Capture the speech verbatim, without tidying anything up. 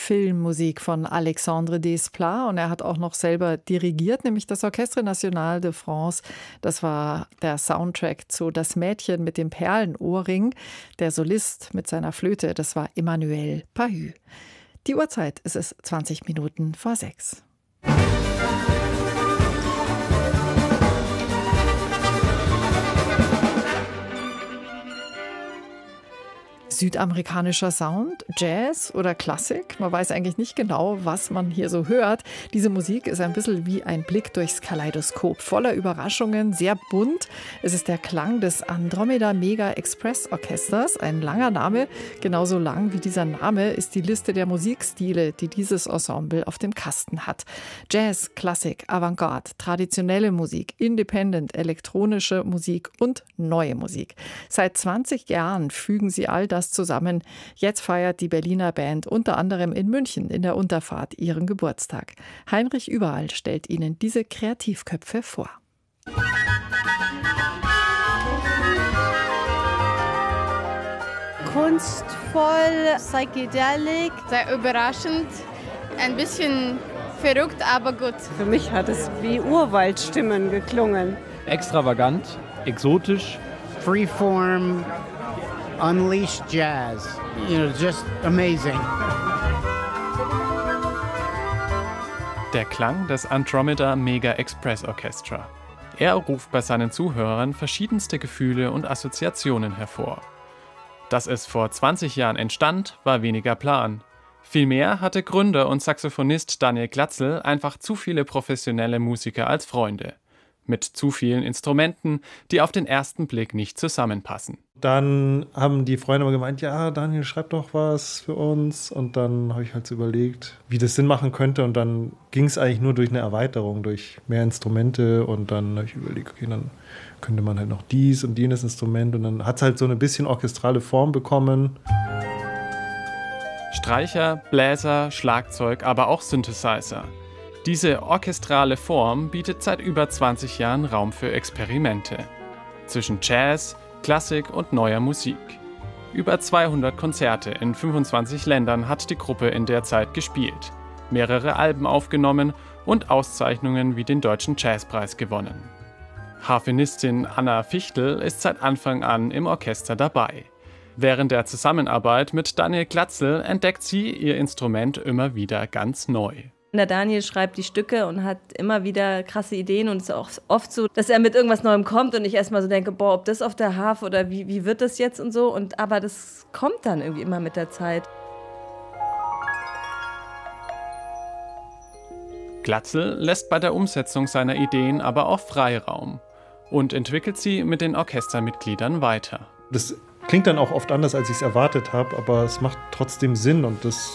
Filmmusik von Alexandre Desplat und er hat auch noch selber dirigiert, nämlich das Orchestre National de France. Das war der Soundtrack zu Das Mädchen mit dem Perlenohrring. Der Solist mit seiner Flöte, das war Emmanuel Pahud. Die Uhrzeit ist es zwanzig Minuten vor sechs. Südamerikanischer Sound, Jazz oder Klassik. Man weiß eigentlich nicht genau, was man hier so hört. Diese Musik ist ein bisschen wie ein Blick durchs Kaleidoskop, voller Überraschungen, sehr bunt. Es ist der Klang des Andromeda Mega Express Orchesters, ein langer Name. Genauso lang wie dieser Name ist die Liste der Musikstile, die dieses Ensemble auf dem Kasten hat. Jazz, Klassik, Avantgarde, traditionelle Musik, Independent, elektronische Musik und neue Musik. Seit zwanzig Jahren fügen sie all das zusammen. Jetzt feiert die Berliner Band unter anderem in München in der Unterfahrt ihren Geburtstag. Heinrich Überall stellt Ihnen diese Kreativköpfe vor. Kunstvoll, psychedelic, sehr überraschend, ein bisschen verrückt, aber gut. Für mich hat es wie Urwaldstimmen geklungen. Extravagant, exotisch, freeform, unleashed jazz, you know, just amazing. Der Klang des Andromeda Mega Express Orchestra. Er ruft bei seinen Zuhörern verschiedenste Gefühle und Assoziationen hervor. Dass es vor zwanzig Jahren entstand, war weniger Plan. Vielmehr hatte Gründer und Saxophonist Daniel Glatzel einfach zu viele professionelle Musiker als Freunde. Mit zu vielen Instrumenten, die auf den ersten Blick nicht zusammenpassen. Dann haben die Freunde immer gemeint, ja, Daniel, schreib doch was für uns. Und dann habe ich halt so überlegt, wie das Sinn machen könnte. Und dann ging es eigentlich nur durch eine Erweiterung, durch mehr Instrumente. Und dann habe ich überlegt, okay, dann könnte man halt noch dies und jenes Instrument. Und dann hat es halt so eine bisschen orchestrale Form bekommen. Streicher, Bläser, Schlagzeug, aber auch Synthesizer. Diese orchestrale Form bietet seit über zwanzig Jahren Raum für Experimente. Zwischen Jazz, Klassik und neuer Musik. Über zweihundert Konzerte in fünfundzwanzig Ländern hat die Gruppe in der Zeit gespielt, mehrere Alben aufgenommen und Auszeichnungen wie den Deutschen Jazzpreis gewonnen. Harfenistin Anna Fichtel ist seit Anfang an im Orchester dabei. Während der Zusammenarbeit mit Daniel Glatzel entdeckt sie ihr Instrument immer wieder ganz neu. Der Daniel schreibt die Stücke und hat immer wieder krasse Ideen und es ist auch oft so, dass er mit irgendwas Neuem kommt und ich erstmal so denke, boah, ob das auf der Harfe oder wie, wie wird das jetzt und so. Und, aber das kommt dann irgendwie immer mit der Zeit. Glatzel lässt bei der Umsetzung seiner Ideen aber auch Freiraum und entwickelt sie mit den Orchestermitgliedern weiter. Das klingt dann auch oft anders, als ich es erwartet habe, aber es macht trotzdem Sinn und das